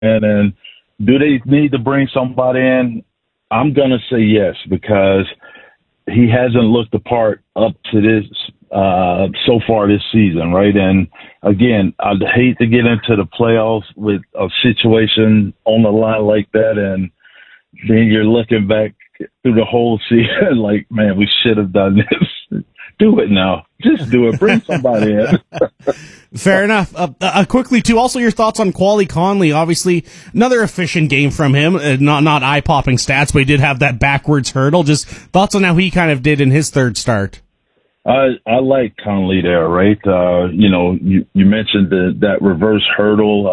And do they need to bring somebody in? I'm going to say yes, because he hasn't looked the part up to this so far this season, right? And again, I'd hate to get into the playoffs with a situation on the line like that, and then you're looking back through the whole season like, man, we should have done this. Do it now. Just do it. Bring somebody in. Fair enough. Quickly, too, also your thoughts on Quali Conley. Obviously, another efficient game from him. Not eye-popping stats, but he did have that backwards hurdle. Just thoughts on how he kind of did in his third start. I like Conley there, right? You mentioned that reverse hurdle.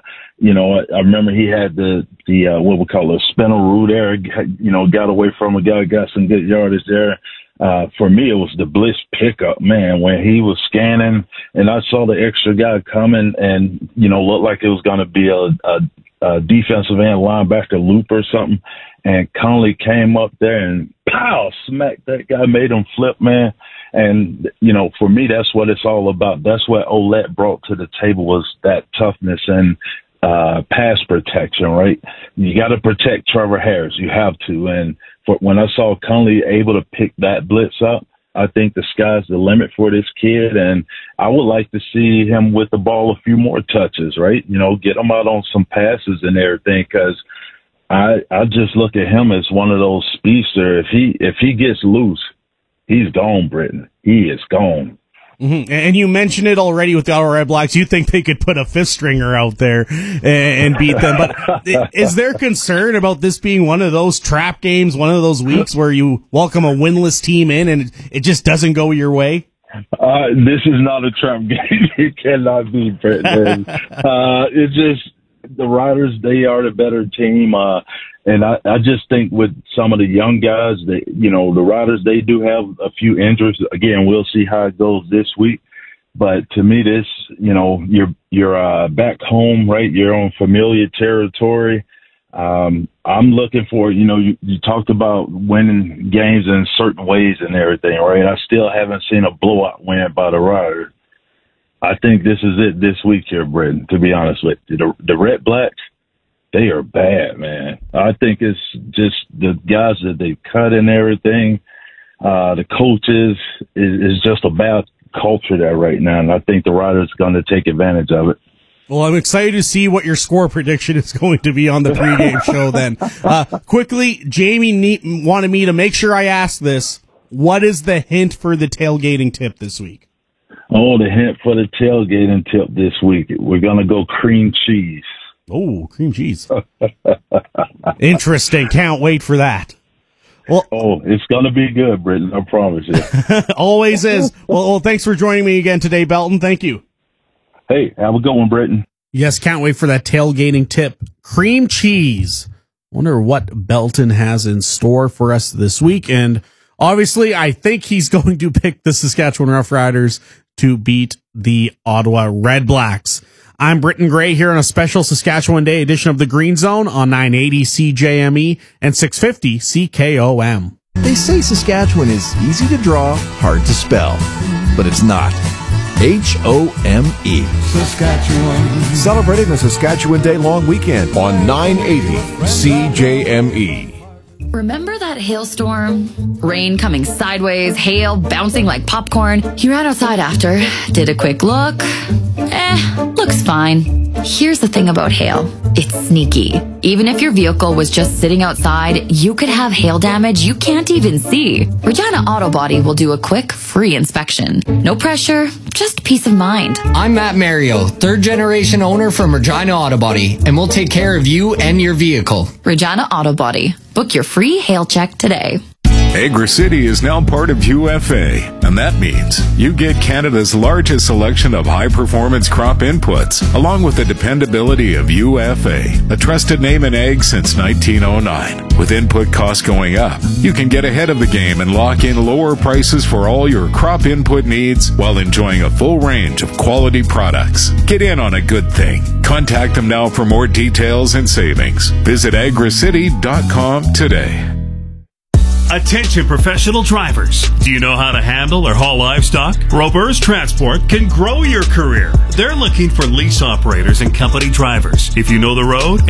I remember he had the what we call a spinneroo there. Got away from a guy, got some good yardage there. For me, it was the Bliss pickup, man, when he was scanning and I saw the extra guy coming and, looked like it was going to be a defensive end linebacker loop or something. And Conley came up there and pow, smacked that guy, made him flip, man. And, for me, that's what it's all about. That's what Ouellette brought to the table, was that toughness and pass protection, right? You got to protect Trevor Harris. You have to. And when I saw Conley able to pick that blitz up, I think the sky's the limit for this kid. And I would like to see him with the ball a few more touches, right? Get him out on some passes and everything, because I just look at him as one of those speedsters. If he gets loose, he's gone, Britton. He is gone. Mm-hmm. And you mentioned it already with the Ottawa Red Blacks. You think they could put a fifth stringer out there and beat them. But is there concern about this being one of those trap games, one of those weeks where you welcome a winless team in and it just doesn't go your way? This is not a trap game. It cannot be, Britton. It's just the Riders, they are the better team. And I just think with some of the young guys, the Riders, they do have a few injuries. Again, we'll see how it goes this week. But to me, this, you're back home, right? You're on familiar territory. I'm looking for, you talked about winning games in certain ways and everything, right? I still haven't seen a blowout win by the Riders. I think this is it this week here, Britton, to be honest with you. The Red Blacks, they are bad, man. I think it's just the guys that they cut and everything. The coaches is just a bad culture there right now, and I think the Riders are going to take advantage of it. Well, I'm excited to see what your score prediction is going to be on the pregame show then. Quickly, Jamie wanted me to make sure I ask this. What is the hint for the tailgating tip this week? Oh, the hint for the tailgating tip this week. We're going to go cream cheese. Oh, cream cheese. Interesting. Can't wait for that. Well, it's going to be good, Britton. I promise you. Always is. Well, thanks for joining me again today, Belton. Thank you. Hey, have a good one, Britton. Yes, can't wait for that tailgating tip. Cream cheese. Wonder what Belton has in store for us this week. And obviously, I think he's going to pick the Saskatchewan Roughriders to beat the Ottawa Red Blacks. I'm Britton Gray here on a special Saskatchewan Day edition of the Green Zone on 980 CJME and 650 CKOM. They say Saskatchewan is easy to draw, hard to spell, but it's not. H-O-M-E. Saskatchewan. Celebrating the Saskatchewan Day long weekend on 980 CJME. Remember that hailstorm? Rain coming sideways, hail bouncing like popcorn. You ran outside after, did a quick look. Looks fine. Here's the thing about hail. It's sneaky. Even if your vehicle was just sitting outside, you could have hail damage you can't even see. Regina Auto Body will do a quick, free inspection. No pressure, just peace of mind. I'm Matt Mario, third-generation owner from Regina Auto Body, and we'll take care of you and your vehicle. Regina Auto Body. Book your free hail check today. Agri-City is now part of UFA, and that means you get Canada's largest selection of high-performance crop inputs, along with the dependability of UFA, a trusted name in ag since 1909. With input costs going up, you can get ahead of the game and lock in lower prices for all your crop input needs while enjoying a full range of quality products. Get in on a good thing. Contact them now for more details and savings. Visit agricity.com today. Attention professional drivers. Do you know how to handle or haul livestock? Roberts Transport can grow your career. They're looking for lease operators and company drivers. If you know the road